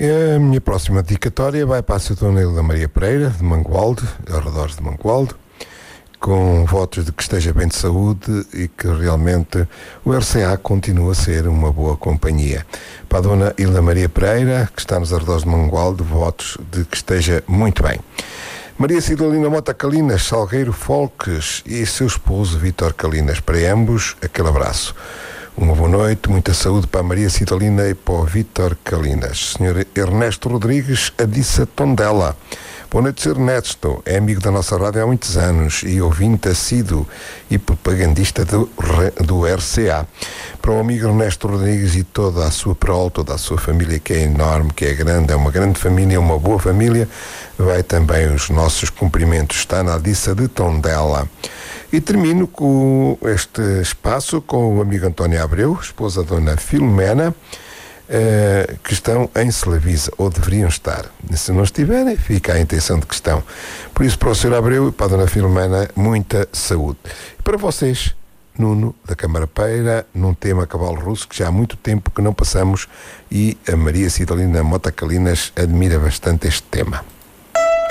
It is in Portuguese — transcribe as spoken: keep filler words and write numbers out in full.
A minha próxima dedicatória vai para a Sra. Dona Hilda Maria Pereira, de Mangualde, arredores de Mangualde, com votos de que esteja bem de saúde e que realmente o R C A continue a ser uma boa companhia. Para a Dona Hilda Maria Pereira, que está nos arredores de Mangualde, votos de que esteja muito bem. Maria Cidalina Mota Calinas, Salgueiro Folques e seu esposo Vítor Calinas, para ambos, aquele abraço. Uma boa noite, muita saúde para a Maria Cidalina e para o Vítor Calinas. senhor Ernesto Rodrigues, Adissa Tondela. Boa noite, senhor Ernesto. É amigo da nossa rádio há muitos anos e ouvinte assíduo e propagandista do, do R C A. Para o amigo Ernesto Rodrigues e toda a sua prole, toda a sua família, que é enorme, que é grande, é uma grande família, uma boa família, vai também os nossos cumprimentos. Está na Adissa de Tondela. E termino com este espaço com o amigo António Abreu, esposa da Dona Filomena, uh, que estão em Celavisa, ou deveriam estar. Se não estiverem, fica a intenção de que estão. Por isso, para o senhor Abreu e para a Dona Filomena, muita saúde. E para vocês, Nuno, da Câmara Peira, num tema Cavalo Russo, que já há muito tempo que não passamos, e a Maria Cidalina Mota Calinas admira bastante este tema.